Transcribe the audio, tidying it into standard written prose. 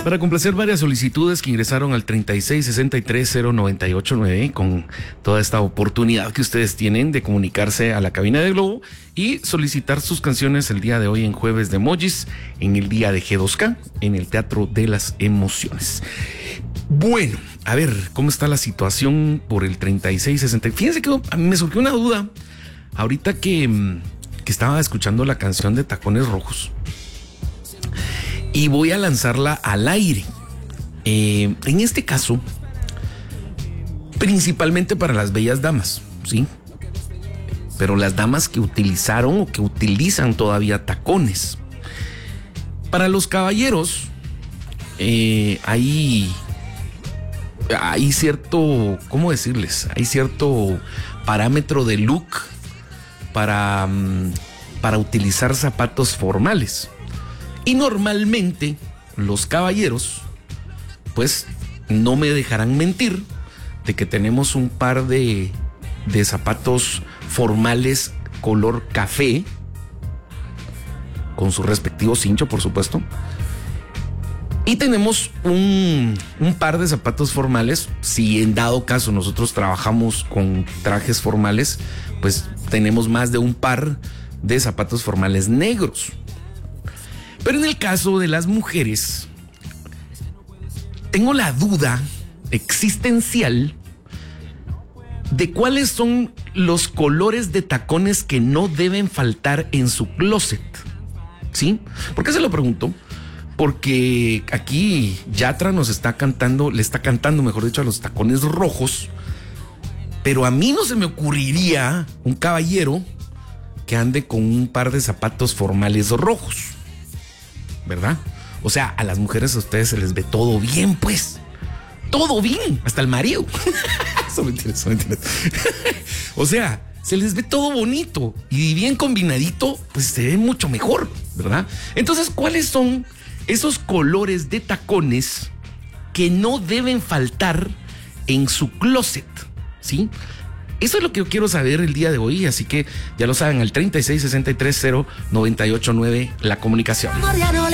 Para complacer varias solicitudes que ingresaron al 36630989 con toda esta oportunidad que ustedes tienen de comunicarse a la cabina de Globo y solicitar sus canciones el día de hoy en Jueves de Emojis, en el día de G2K, en el Teatro de las Emociones. Bueno, a ver, ¿cómo está la situación por el 3660? Fíjense que a mí me surgió una duda ahorita que estaba escuchando la canción de Tacones Rojos. Y voy a lanzarla al aire. En este caso, principalmente para las bellas damas, ¿sí? Pero las damas que utilizaron o que utilizan todavía tacones. Para los caballeros, hay cierto, ¿cómo decirles? Hay cierto parámetro de look para utilizar zapatos formales. Y normalmente los caballeros, pues no me dejarán mentir de que tenemos un par de zapatos formales color café, con su respectivo cincho, por supuesto. Y tenemos un par de zapatos formales. Si en dado caso nosotros trabajamos con trajes formales, pues tenemos más de un par de zapatos formales negros. Pero en el caso de las mujeres, tengo la duda existencial de cuáles son los colores de tacones que no deben faltar en su closet. ¿Sí? ¿Por qué se lo pregunto? Porque aquí Yatra le está cantando, mejor dicho, a los tacones rojos. Pero a mí no se me ocurriría un caballero que ande con un par de zapatos formales rojos, ¿verdad? O sea, a las mujeres a ustedes se les ve todo bien, pues. Todo bien, hasta el marido. Eso mentira. O sea, se les ve todo bonito y bien combinadito, pues se ve mucho mejor, ¿verdad? Entonces, ¿cuáles son esos colores de tacones que no deben faltar en su closet? ¿Sí? Eso es lo que yo quiero saber el día de hoy, así que ya lo saben, al 36630989 la comunicación.